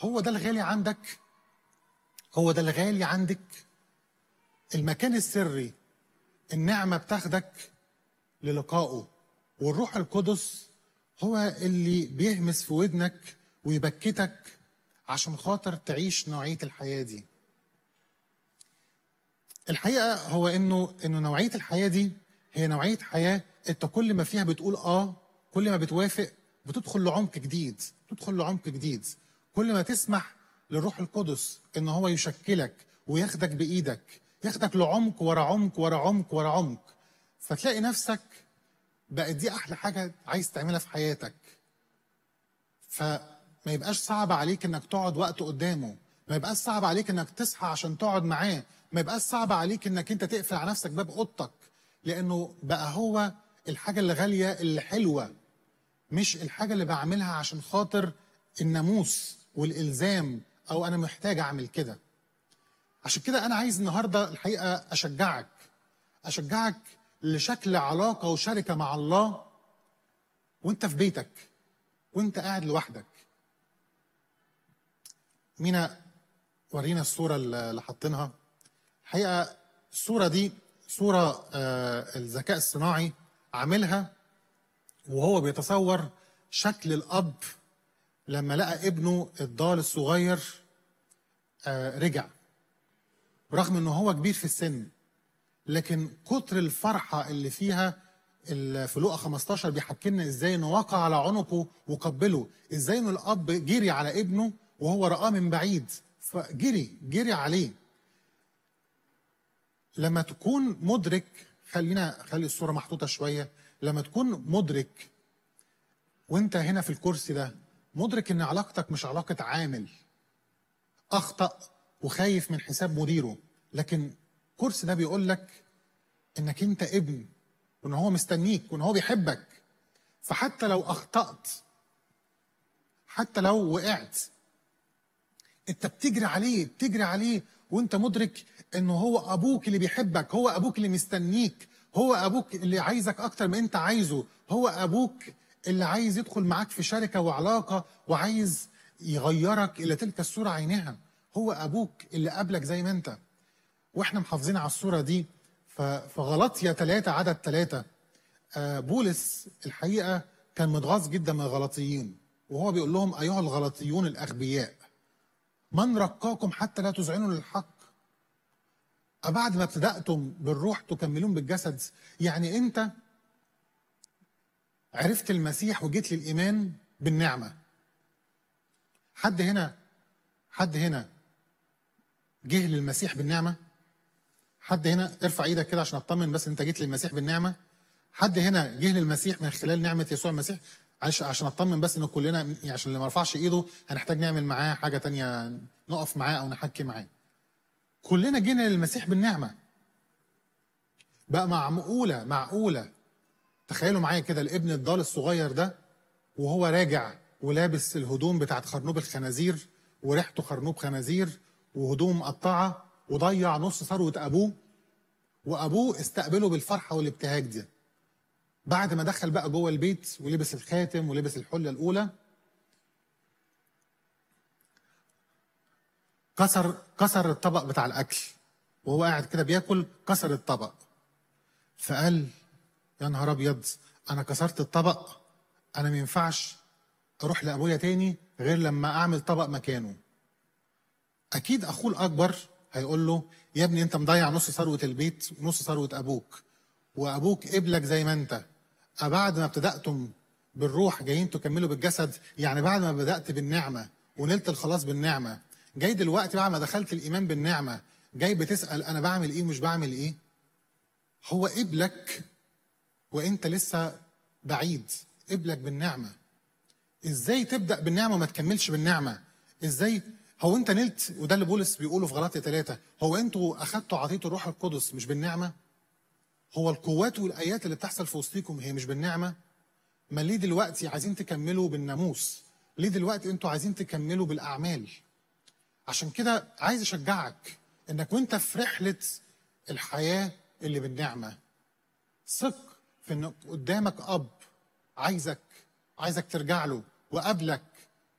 هو ده الغالي عندك، هو ده الغالي عندك. المكان السري، النعمة بتاخدك للقائه، والروح القدس هو اللي بيهمس في ودنك ويبكتك عشان خاطر تعيش نوعية الحياة دي. الحقيقة هو إنه نوعية الحياة دي هي نوعية حياة أنت كل ما فيها بتقول كل ما بتوافق بتدخل لعمق جديد، تدخل لعمق جديد. كل ما تسمح للروح القدس إن هو يشكلك وياخدك بإيدك، ياخدك لعمق ورا عمق ورا عمق ورا عمق، فتلاقي نفسك بقت دي أحلى حاجة عايز تعملها في حياتك. فما يبقاش صعب عليك انك تقعد وقت قدامه، ما يبقاش صعب عليك انك تصحى عشان تقعد معاه، ما يبقاش صعب عليك انك انت تقفل على نفسك باب اوضتك، لانه بقى هو الحاجة اللي غالية اللي حلوة، مش الحاجة اللي بعملها عشان خاطر الناموس والإلزام او انا محتاج اعمل كده. عشان كده انا عايز النهاردة الحقيقة اشجعك لشكل علاقة وشركة مع الله وانت في بيتك وانت قاعد لوحدك. مينا ورينا الصورة اللي حاطينها. الحقيقة الصورة دي صورة الذكاء الصناعي عاملها وهو بيتصور شكل الأب لما لقى ابنه الضال الصغير رجع، رغم انه هو كبير في السن، لكن كتر الفرحة اللي فيها في لوقا 15 بيحكي لنا ازاي انه وقع على عنقه وقبله، ازاي انه الاب جري على ابنه وهو رآه من بعيد فجري عليه. لما تكون مدرك، خلي الصورة محطوطة شوية، لما تكون مدرك وانت هنا في الكرسي ده، مدرك ان علاقتك مش علاقة عامل اخطأ وخايف من حساب مديره، لكن الكرسي ده بيقول لك انك انت ابن، وان هو مستنيك، وان هو بيحبك. فحتى لو اخطأت، حتى لو وقعت، انت بتجري عليه وانت مدرك انه هو ابوك اللي بيحبك، هو ابوك اللي مستنيك، هو ابوك اللي عايزك اكتر ما انت عايزه، هو ابوك اللي عايز يدخل معاك في شركة وعلاقة وعايز يغيرك الى تلك الصورة عينها. هو ابوك اللي قابلك زي ما انت. واحنا محافظين على الصورة دي. فغلطية 3 عدد 3 بولس الحقيقة كان متغاظ جدا من الغلطيين، وهو بيقول لهم أيها الغلطيون الأغبياء من رقاكم حتى لا تذعنوا للحق، أبعد ما ابتدأتم بالروح تكملون بالجسد. يعني أنت عرفت المسيح وجيت للإيمان بالنعمة. حد هنا جه للمسيح بالنعمة؟ حد هنا ارفع ايدك كده عشان اطمن بس انت جيت للمسيح بالنعمة. حد هنا جه للمسيح من خلال نعمة يسوع المسيح؟ عشان اطمن بس ان كلنا، يعني عشان اللي ما رفعش ايده هنحتاج نعمل معاه حاجة تانية، نقف معاه او نحكي معاه. كلنا جينا للمسيح بالنعمة. بقى معقولة تخيلوا معايا كده الابن الضال الصغير ده وهو راجع ولابس الهدوم بتاعت خرنوب الخنازير وريحته خرنوب خنازير وهدوم مقطعة وضيع نص ثروة ابوه، وابوه استقبله بالفرحة والابتهاج دي بعد ما دخل بقى جوه البيت ولبس الخاتم ولبس الحلة الأولى. كسر الطبق بتاع الأكل وهو قاعد كده بياكل، كسر الطبق. فقال يا نهار أبيض، أنا كسرت الطبق، أنا ما ينفعش أروح لأبويا تاني غير لما أعمل طبق مكانه. أكيد أخوه الأكبر هيقول له يا ابني أنت مضيع نص ثروة البيت ونص ثروة أبوك، وأبوك قبلك زي ما أنت. بعد ما ابتدأتم بالروح جايين تكملوا بالجسد، يعني بعد ما بدأت بالنعمة ونلت الخلاص بالنعمة، جاي دلوقتي بعد ما دخلت الإيمان بالنعمة جاي بتسأل أنا بعمل إيه ومش بعمل إيه؟ هو قبلك وإنت لسه بعيد، قبلك بالنعمة. إزاي تبدأ بالنعمة وما تكملش بالنعمة؟ إزاي؟ هو أنت نلت، وده اللي بولس بيقوله في غلاطية 3، هو أنتوا أخدتوا عطية الروح القدس مش بالنعمة؟ هو القوات والآيات اللي بتحصل في وسطيكم هي مش بالنعمة؟ ما ليه دلوقتي عايزين تكملوا بالناموس؟ ليه دلوقتي انتوا عايزين تكملوا بالأعمال؟ عشان كده عايز أشجعك إنك وانت في رحلة الحياة اللي بالنعمة، ثق في إنك قدامك أب عايزك ترجع له وقابلك